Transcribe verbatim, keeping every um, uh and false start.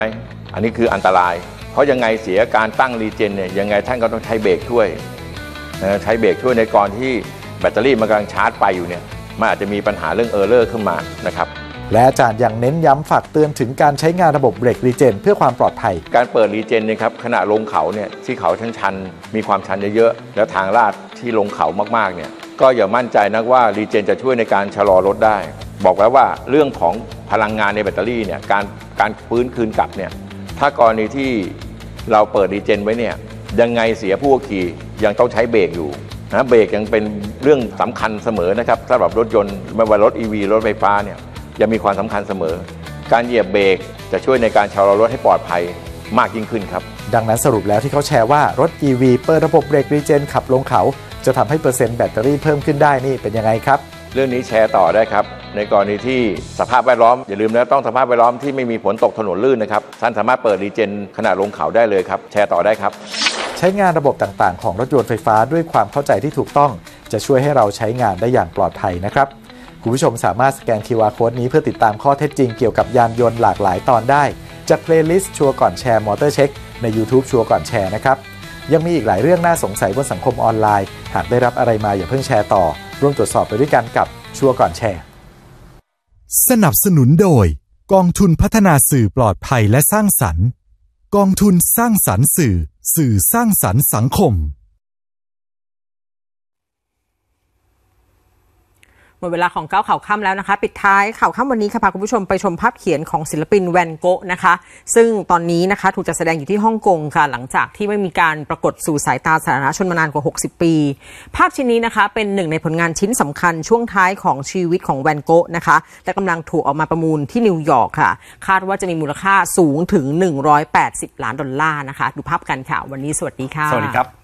อันนี้คืออันตรายเพราะยังไงเสียการตั้งรีเจนเนี่ยยังไงท่านก็ต้องใช้เบรกช่วยใช้เบรกช่วยในก่อนที่แบตเตอรี่มันกำลังชาร์จไปอยู่เนี่ยมันอาจจะมีปัญหาเรื่องเออร์เลอร์ขึ้นมานะครับและอาจารย์ยังเน้นย้ำฝากเตือนถึงการใช้งานระบบเบรกรีเจนเพื่อความปลอดภัยการเปิดรีเจนเนี่ยครับขณะลงเขาเนี่ยที่เขาชันๆมีความชันเยอะๆแล้วทางลาดที่ลงเขามากๆเนี่ยก็อย่ามั่นใจนักว่ารีเจนจะช่วยในการชะลอรถได้บอกแล้วว่าเรื่องของพลังงานในแบตเตอรี่เนี่ยการการฟื้นคืนกลับเนี่ยถ้ากรณีที่เราเปิดรีเจนไว้เนี่ยยังไงเสียผู้ขี่ยังต้องใช้เบรกอยู่นะเบรกยังเป็นเรื่องสำคัญเสมอนะครับสำหรับรถยนต์ไม่ว่ารถ อี วี รถไฟฟ้าเนี่ยยังมีความสำคัญเสมอการเหยียบเบรกจะช่วยในการชะลอรถให้ปลอดภัยมากยิ่งขึ้นครับดังนั้นสรุปแล้วที่เขาแชร์ว่ารถ อี วี เปิดระบบเบรกรีเจนขับลงเขาจะทำให้เปอร์เซ็นต์แบตเตอรี่เพิ่มขึ้นได้นี่เป็นยังไงครับเรื่องนี้แชร์ต่อได้ครับในกรณีที่สภาพแวดล้อมอย่าลืมนะต้องสภาพแวดล้อมที่ไม่มีฝนตกถนนลื่นนะครับท่านสามารถเปิดรีเจนขณะลงเขาได้เลยครับแชร์ต่อได้ครับใช้งานระบบต่างๆของรถยนต์ไฟฟ้าด้วยความเข้าใจที่ถูกต้องจะช่วยให้เราใช้งานได้อย่างปลอดภัยนะครับคุณผู้ชมสามารถสแกน คิว อาร์ Code นี้เพื่อติดตามข้อเท็จจริงเกี่ยวกับยานยนต์หลากหลายตอนได้จากเพลย์ลิสต์ชัวร์ก่อนแชร์มอเตอร์เช็คใน YouTube ชัวร์ก่อนแชร์นะครับยังมีอีกหลายเรื่องน่าสงสัยบนสังคมออนไลน์หากได้รับอะไรมาอย่าเพิ่งแชร์ต่อร่วมตรวจสอบไปด้วยกันกับชัวร์ก่อนแชร์สนับสนุนโดยกองทุนพัฒนาสื่อปลอดภัยและสร้างสรรค์กองทุนสร้างสรรค์สื่อสื่อสร้างสรรค์สังคมหมดเวลาของเก้าข่าวค่ำแล้วนะคะปิดท้ายข่าวค่ำวันนี้ค่ะพาคุณผู้ชมไปชมภาพเขียนของศิลปินแวนโกะนะคะซึ่งตอนนี้นะคะถูกจัดแสดงอยู่ที่ฮ่องกงค่ะหลังจากที่ไม่มีการปรากฏสู่สายตาสาธารณชนมานานกว่าหกสิบปีภาพชิ้นนี้นะคะเป็นหนึ่งในผลงานชิ้นสำคัญช่วงท้ายของชีวิตของแวนโกะนะคะและกำลังถูกออกมาประมูลที่นิวยอร์กค่ะคาดว่าจะมีมูลค่าสูงถึงหนึ่งร้อยแปดสิบล้านดอลลาร์นะคะดูภาพกันค่ะวันนี้สวัสดีค่ะสวัสดีครับ